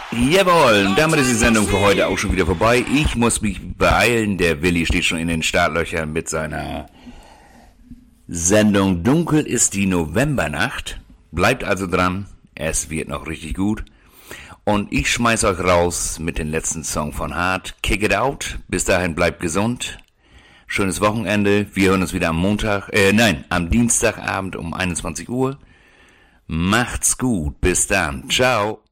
Jawohl, und damit ist die Sendung für heute auch schon wieder vorbei. Ich muss mich beeilen, der Willi steht schon in den Startlöchern mit seiner Sendung Dunkel ist die Novembernacht. Bleibt also dran, es wird noch richtig gut. Und ich schmeiß euch raus mit dem letzten Song von Hart, Kick It Out. Bis dahin bleibt gesund. Schönes Wochenende. Wir hören uns wieder am Dienstagabend um 21 Uhr. Macht's gut. Bis dann. Ciao.